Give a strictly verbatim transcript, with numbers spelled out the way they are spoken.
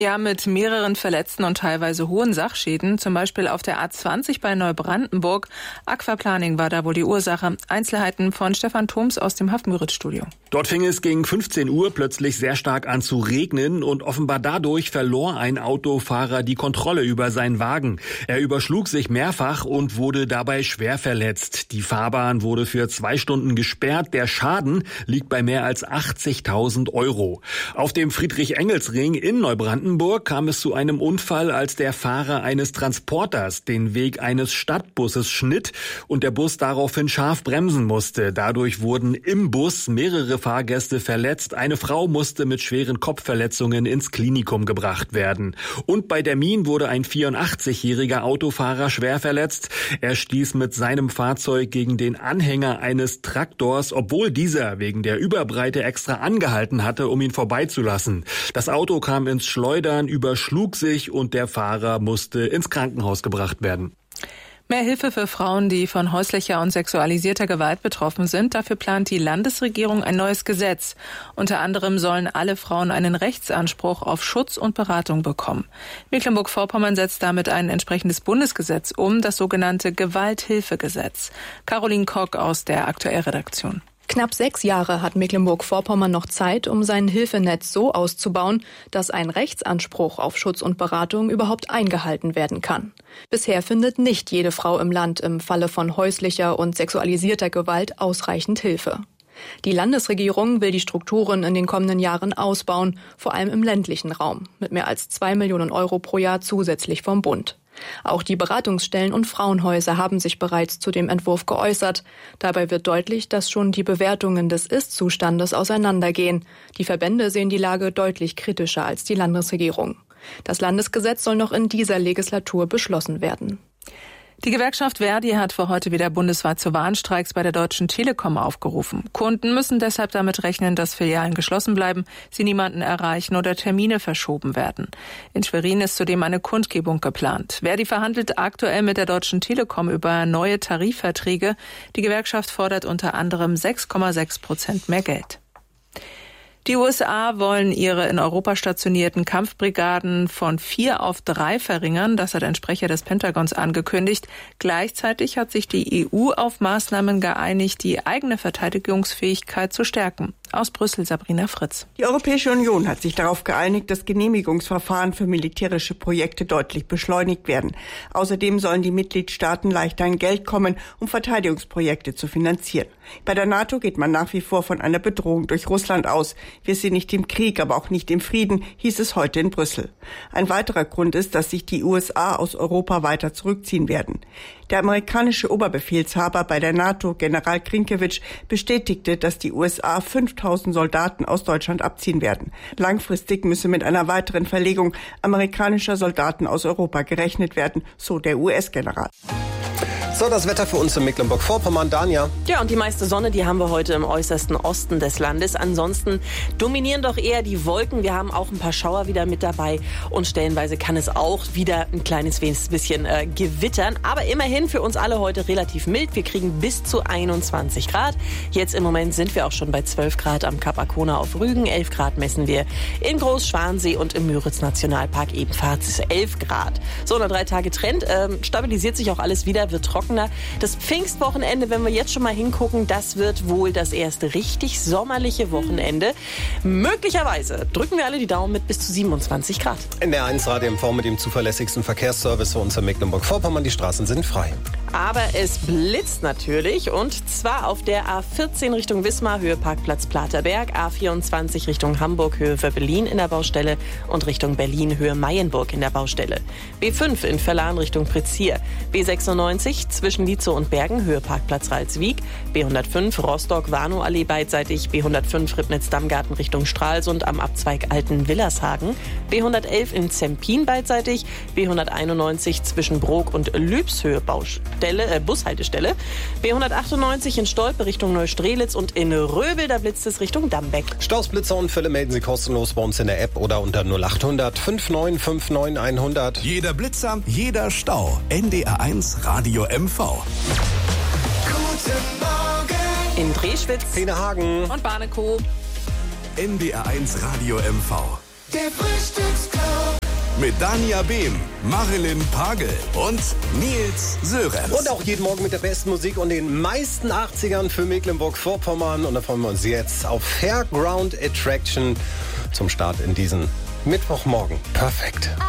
Ja, mit mehreren Verletzten und teilweise hohen Sachschäden, zum Beispiel auf der A zwanzig bei Neubrandenburg. Aquaplaning war da wohl die Ursache. Einzelheiten von Stefan Thoms aus dem Hafengerüst-Studio. Dort fing es gegen fünfzehn Uhr plötzlich sehr stark an zu regnen und offenbar dadurch verlor ein Autofahrer die Kontrolle über seinen Wagen. Er überschlug sich mehrfach und wurde dabei schwer verletzt. Die Fahrbahn wurde für zwei Stunden gesperrt. Der Schaden liegt bei mehr als achtzigtausend Euro. Auf dem Friedrich-Engels-Ring in Neubrandenburg kam es zu einem Unfall, als der Fahrer eines Transporters den Weg eines Stadtbusses schnitt und der Bus daraufhin scharf bremsen musste. Dadurch wurden im Bus mehrere Fahrgäste verletzt. Eine Frau musste mit schweren Kopfverletzungen ins Klinikum gebracht werden. Und bei der Mien wurde ein vierundachtzigjähriger Autofahrer schwer verletzt. Er stieß mit seinem Fahrzeug gegen den Anhänger eines Traktors, obwohl dieser wegen der Überbreite extra angehalten hatte, um ihn vorbeizulassen. Das Auto kam ins Schleudern, überschlug sich und der Fahrer musste ins Krankenhaus gebracht werden. Mehr Hilfe für Frauen, die von häuslicher und sexualisierter Gewalt betroffen sind. Dafür plant die Landesregierung ein neues Gesetz. Unter anderem sollen alle Frauen einen Rechtsanspruch auf Schutz und Beratung bekommen. Mecklenburg-Vorpommern setzt damit ein entsprechendes Bundesgesetz um, das sogenannte Gewalthilfegesetz. Caroline Kock aus der Aktuellredaktion. Knapp sechs Jahre hat Mecklenburg-Vorpommern noch Zeit, um sein Hilfenetz so auszubauen, dass ein Rechtsanspruch auf Schutz und Beratung überhaupt eingehalten werden kann. Bisher findet nicht jede Frau im Land im Falle von häuslicher und sexualisierter Gewalt ausreichend Hilfe. Die Landesregierung will die Strukturen in den kommenden Jahren ausbauen, vor allem im ländlichen Raum, mit mehr als zwei Millionen Euro pro Jahr zusätzlich vom Bund. Auch die Beratungsstellen und Frauenhäuser haben sich bereits zu dem Entwurf geäußert. Dabei wird deutlich, dass schon die Bewertungen des Ist-Zustandes auseinandergehen. Die Verbände sehen die Lage deutlich kritischer als die Landesregierung. Das Landesgesetz soll noch in dieser Legislatur beschlossen werden. Die Gewerkschaft Verdi hat für heute wieder bundesweit zu Warnstreiks bei der Deutschen Telekom aufgerufen. Kunden müssen deshalb damit rechnen, dass Filialen geschlossen bleiben, sie niemanden erreichen oder Termine verschoben werden. In Schwerin ist zudem eine Kundgebung geplant. Verdi verhandelt aktuell mit der Deutschen Telekom über neue Tarifverträge. Die Gewerkschaft fordert unter anderem sechs Komma sechs Prozent mehr Geld. Die U S A wollen ihre in Europa stationierten Kampfbrigaden von vier auf drei verringern. Das hat ein Sprecher des Pentagons angekündigt. Gleichzeitig hat sich die E U auf Maßnahmen geeinigt, die eigene Verteidigungsfähigkeit zu stärken. Aus Brüssel Sabrina Fritz. Die Europäische Union hat sich darauf geeinigt, dass Genehmigungsverfahren für militärische Projekte deutlich beschleunigt werden. Außerdem sollen die Mitgliedstaaten leichter an Geld kommen, um Verteidigungsprojekte zu finanzieren. Bei der NATO geht man nach wie vor von einer Bedrohung durch Russland aus. Wir sind nicht im Krieg, aber auch nicht im Frieden, hieß es heute in Brüssel. Ein weiterer Grund ist, dass sich die U S A aus Europa weiter zurückziehen werden. Der amerikanische Oberbefehlshaber bei der NATO, General Krinkewitsch, bestätigte, dass die U S A fünftausend Soldaten aus Deutschland abziehen werden. Langfristig müsse mit einer weiteren Verlegung amerikanischer Soldaten aus Europa gerechnet werden, so der U S-General. So, das Wetter für uns in Mecklenburg-Vorpommern. Dania. Ja, und die meiste Sonne, die haben wir heute im äußersten Osten des Landes. Ansonsten dominieren doch eher die Wolken. Wir haben auch ein paar Schauer wieder mit dabei. Und stellenweise kann es auch wieder ein kleines bisschen äh, gewittern. Aber immerhin für uns alle heute relativ mild. Wir kriegen bis zu einundzwanzig Grad. Jetzt im Moment sind wir auch schon bei zwölf Grad am Kap Arkona auf Rügen. elf Grad messen wir in Großschwansee und im Müritz-Nationalpark ebenfalls elf Grad. So, nach drei Tage Trend ähm, stabilisiert sich auch alles wieder, wird trocken. Das Pfingstwochenende, wenn wir jetzt schon mal hingucken, das wird wohl das erste richtig sommerliche Wochenende. Möglicherweise drücken wir alle die Daumen mit bis zu siebenundzwanzig Grad. In der eins Radio M V mit dem zuverlässigsten Verkehrsservice für uns in Mecklenburg-Vorpommern. Die Straßen sind frei. Aber es blitzt natürlich und zwar auf der A vierzehn Richtung Wismar, Höhe Parkplatz Platerberg, A vierundzwanzig Richtung Hamburg, Höhe für Berlin in der Baustelle und Richtung Berlin, Höhe Mayenburg in der Baustelle. B fünf in Verlan Richtung Prizier, B sechsundneunzig zwischen Lietzow und Bergen, Höhe Parkplatz Ralswiek, B hundertfünf Rostock-Warnow-Allee beidseitig, B hundertfünf Ribnitz-Dammgarten Richtung Stralsund am Abzweig Alten-Willershagen, B hundertelf in Zempin beidseitig, B hunderteinundneunzig zwischen Brok und Lübs, Höhe Baustelle, äh, Bushaltestelle, B hundertachtundneunzig in Stolpe Richtung Neustrelitz und in Röbel, da blitzt es Richtung Dambeck. Staus, Blitzer und Fälle melden Sie kostenlos bei uns in der App oder unter null achthundert fünfundneunzig neunundfünfzig hundert. Jeder Blitzer, jeder Stau. N D R eins Radio M V. Guten Morgen in Dreschwitz, Penehagen und Barnekow. N D R eins Radio M V. Der Frühstücksclub. Mit Dania Behm, Marilyn Pagel und Nils Sörensen. Und auch jeden Morgen mit der besten Musik und den meisten achtzigern für Mecklenburg-Vorpommern. Und da freuen wir uns jetzt auf Fairground Attraction zum Start in diesen Mittwochmorgen. Perfekt.